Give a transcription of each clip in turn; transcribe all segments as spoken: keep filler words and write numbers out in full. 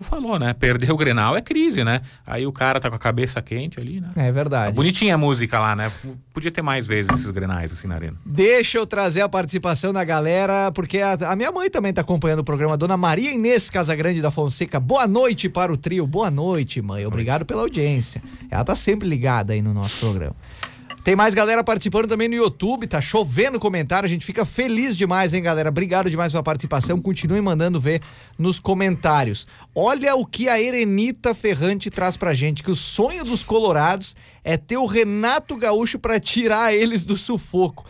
falou, né? Perder o Grenal é crise, né? Aí o cara tá com a cabeça quente ali, né? É verdade. Bonitinha a música lá, né? Podia ter mais vezes esses Grenais assim na arena. Deixa eu trazer a participação da galera, porque a, a minha mãe também tá acompanhando o programa, Dona Maria Inês Casagrande da Fonseca. Boa noite para o trio. Boa noite, mãe. Obrigado pela audiência. Ela tá sempre ligada aí no nosso programa. Tem mais galera participando também no YouTube, tá chovendo comentário, a gente fica feliz demais, hein, galera? Obrigado demais pela participação, continue mandando ver nos comentários. Olha o que a Erenita Ferrante traz pra gente, que o sonho dos colorados é ter o Renato Gaúcho pra tirar eles do sufoco.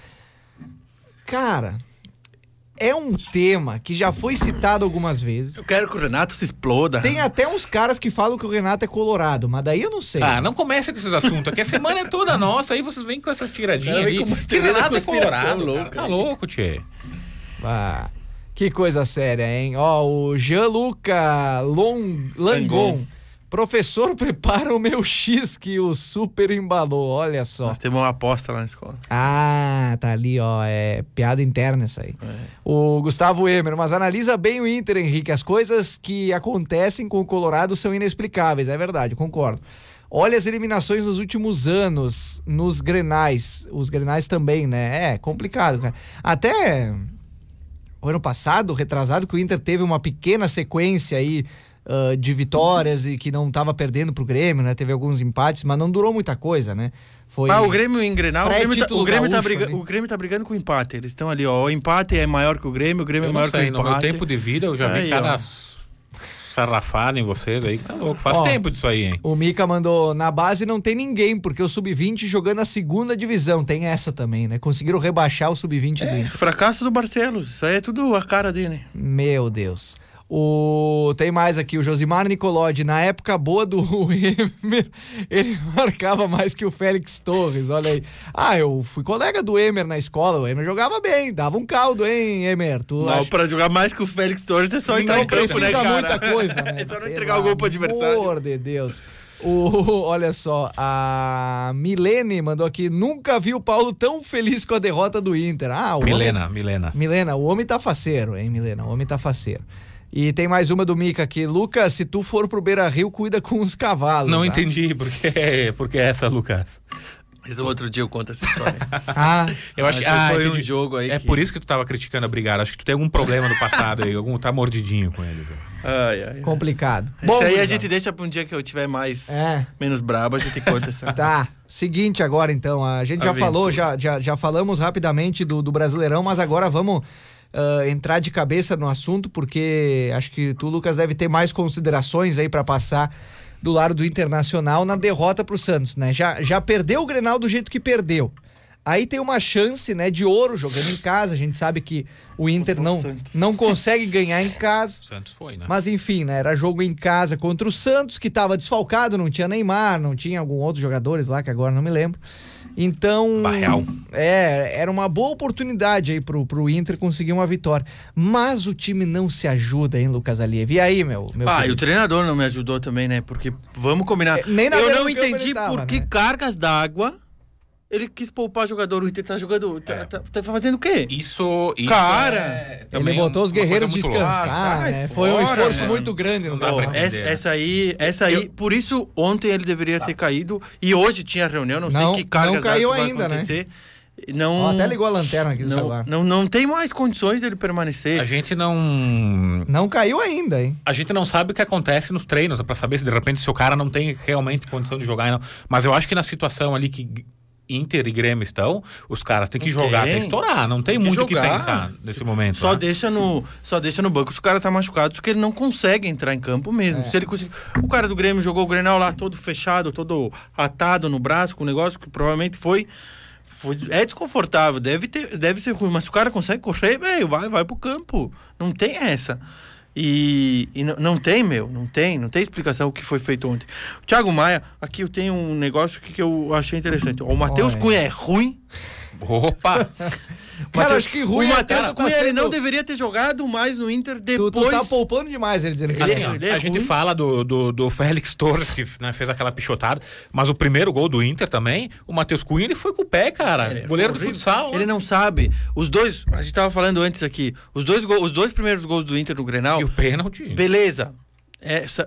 Cara, é um tema que já foi citado algumas vezes. Eu quero que o Renato se exploda. Tem até uns caras que falam que o Renato é colorado, mas daí eu não sei. Ah, não comece com esses assuntos aqui. A semana é toda nossa, aí vocês vêm com essas tiradinhas Cara, ali. Que Renato é colorado, louco. Tá louco, tchê. Ah, que coisa séria, hein? Ó, o Gianluca Long, Langon. Professor, prepara o meu X que o super embalou, olha só. Nós temos uma aposta lá na escola. Ah, tá ali, ó, é piada interna essa aí. É. O Gustavo Emer, mas analisa bem o Inter, Henrique, as coisas que acontecem com o Colorado são inexplicáveis, é verdade, concordo. Olha as eliminações nos últimos anos, nos Grenais, os Grenais também, né? É complicado, cara. Até o ano passado, retrasado, que o Inter teve uma pequena sequência aí, Uh, de vitórias e que não tava perdendo pro Grêmio, né? Teve alguns empates, mas não durou muita coisa, né? Foi ah, o Grêmio em Grenal, o Grêmio, tá, o, Grêmio tá briga, ali. o Grêmio tá brigando com o empate. Eles estão ali, ó. O empate é maior que o Grêmio, o Grêmio eu é maior sei, que o empate. No meu tempo de vida eu já aí, vi cada sarrafada em vocês aí que tá louco. Faz ó, tempo disso aí, hein? O Mica mandou, na base não tem ninguém, porque o sub vinte jogando a segunda divisão. Tem essa também, né? Conseguiram rebaixar o sub vinte é, do Inter. Fracasso do Barcelos. Isso aí é tudo a cara dele. Meu Deus. O... Tem mais aqui, o Josimar Nicolodi, na época boa do Emer, ele marcava mais que o Félix Torres, olha aí. Ah, eu fui colega do Emer na escola, o Emer jogava bem, dava um caldo, hein, Emer? Tu não, acha... pra jogar mais que o Félix Torres é só não entrar em campo, né, cara? muita coisa, né? É só não entregar o gol pro adversário. Pelo amor de Deus. O, olha só, a Milene mandou aqui, nunca vi o Paulo tão feliz com a derrota do Inter. Ah, o Milena, homem... Milena. Milena, o homem tá faceiro, hein, Milena? O homem tá faceiro. E tem mais uma do Mica aqui. Lucas, se tu for pro Beira-Rio, cuida com os cavalos. Não tá? entendi, porque, porque essa, Lucas. Esse outro dia eu conto essa história. ah, eu acho que ah, foi entendi. um jogo aí. É que... por isso que tu tava criticando a Brigada. Acho que tu tem algum problema no passado aí, algum tá mordidinho com eles. Ai, ai, ai. Complicado. Isso Bom, aí Bruno, a gente deixa pra um dia que eu tiver mais é. menos brabo, a gente conta essa. Tá. Seguinte agora então, a gente já Aventura. falou, já, já, já falamos rapidamente do, do Brasileirão, mas agora vamos uh, entrar de cabeça no assunto, porque acho que tu, Lucas, deve ter mais considerações aí pra passar do lado do Internacional na derrota pro Santos, né? Já, já perdeu o Grenal do jeito que perdeu. Aí tem uma chance, né, de ouro jogando em casa. A gente sabe que o Inter não, não consegue ganhar em casa. O Santos foi, né? Mas enfim, né, era jogo em casa contra o Santos, que tava desfalcado, não tinha Neymar, não tinha algum outros jogadores lá, que agora não me lembro. Então, Barreal. é, era uma boa oportunidade aí pro, pro Inter conseguir uma vitória. Mas o time não se ajuda, hein, Lucas Alieve? E aí, meu? meu ah, querido? e o treinador não me ajudou também, né? Porque, vamos combinar, É, nem na eu beira não do campo entendi ele tava, por que né? cargas d'água ele quis poupar jogador. O Inter tá jogando, tá, É. tá, tá fazendo o quê? Isso, isso Cara, é, Ele botou os guerreiros descansar, Ah, sai né? Foi um fora, esforço né? muito grande. Não Não dá dá pra pra- entender. Essa, essa aí, essa aí, Eu- por isso ontem ele deveria ter caído e hoje tinha reunião, não, Não, sei que cargas não caiu d'água vai ainda, né? acontecer. Não, Ó, até ligou a lanterna aqui do não, celular. não, não tem mais condições dele permanecer. A gente não... Não caiu ainda, hein? A gente não sabe o que acontece nos treinos, pra saber se de repente se o cara não tem realmente condição de jogar. Não. Mas eu acho que na situação ali que Inter e Grêmio estão, os caras têm que Não jogar tem. até estourar. Não tem, Tem que muito o que jogar. pensar nesse momento. Só, né? deixa no, só deixa no banco se o cara tá machucado, porque ele não consegue entrar em campo mesmo. É. Se ele conseguir... O cara do Grêmio jogou o Grenal lá todo fechado, todo atado no braço, com um negócio que provavelmente foi, foi... É desconfortável, deve, ter, deve ser ruim, mas se o cara consegue correr, velho, vai, vai pro campo. Não tem essa. E, e não, não tem, meu, não tem, não tem explicação o que foi feito ontem. O Thiago Maia, aqui eu tenho um negócio que, que eu achei interessante. O Matheus Olha. Cunha é ruim. Opa! Cara, Mateus- acho que ruim o é Matheus cara, tá Cunha ele sendo- não deveria ter jogado mais no Inter Tu, depois. tu tá poupando demais, ele dizendo que Assim, ele- ó, ele é a gente ruim. fala do, do, do Félix Torres, que né, fez aquela pichotada, mas o primeiro gol do Inter também, o Matheus Cunha, ele foi com o pé, cara. Ele é Goleiro do horrível. futsal. Ele né? não sabe. Os dois, a gente tava falando antes aqui, os dois, go- os dois primeiros gols do Inter no Grenal, E o pênalti. beleza. É, sa-